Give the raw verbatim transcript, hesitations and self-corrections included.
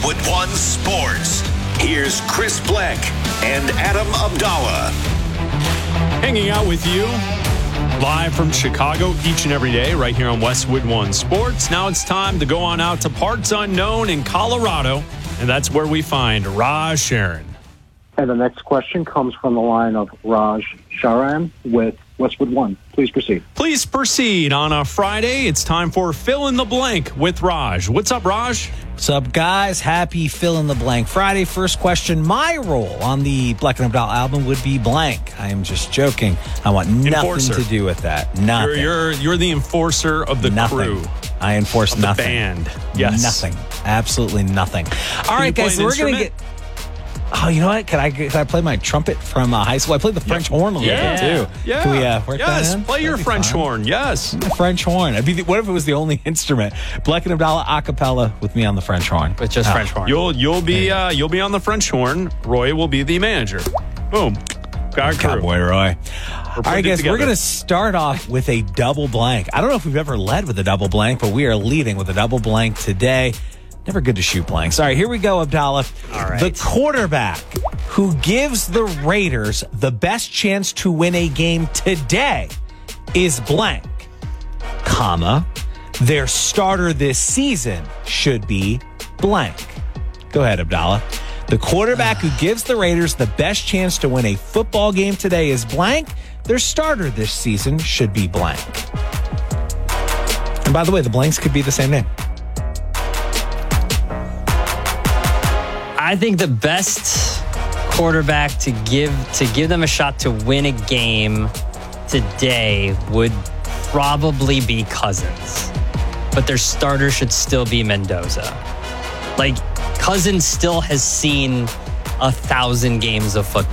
Westwood One Sports. Here's Chris Black and Adam Abdallah. Hanging out with you live from Chicago each and every day right here on Westwood One Sports. Now it's time to go on out to parts unknown in Colorado, and that's where we find Raj Sharon. And the next question comes from the line of Raj Sharan with Westwood One. Please proceed. Please proceed. On a Friday, it's time for Fill in the Blank with Raj. What's up, Raj? What's up, guys? Happy Fill in the Blank Friday. First question. My role on the Black and Abdallah album would be blank. I am just joking. I want nothing Enforcer. to do with that. Nothing. You're, you're, you're the enforcer of the nothing. crew. I enforce of nothing. The band. Yes. Nothing. Absolutely nothing. All right, guys. So we're going to get... Oh, you know what? Can I can I play my trumpet from uh, high school? I played the French horn a little yeah. bit, too. Yeah. Can we uh, work yes, that in? play your That'd be French fun. horn. Yes. The French horn. I'd be the, what if it was the only instrument? Black and Abdallah a cappella with me on the French horn. With just oh. French horn. You'll you'll be uh, you'll be on the French horn. Roy will be the manager. Boom. Got a crew. Cowboy Roy. All right, guys, together. we're going to start off with a double blank. I don't know if we've ever led with a double blank, but we are leading with a double blank today. Never good to shoot blanks. All right, here we go, Abdallah. All right. The quarterback who gives the Raiders the best chance to win a game today is blank, comma, their starter this season should be blank. Go ahead, Abdallah. The quarterback who gives the Raiders the best chance to win a football game today is blank. Their starter this season should be blank. And by the way, the blanks could be the same name. I think the best quarterback to give to give them a shot to win a game today would probably be Cousins. But their starter should still be Mendoza. Like, Cousins still has seen a thousand games of football.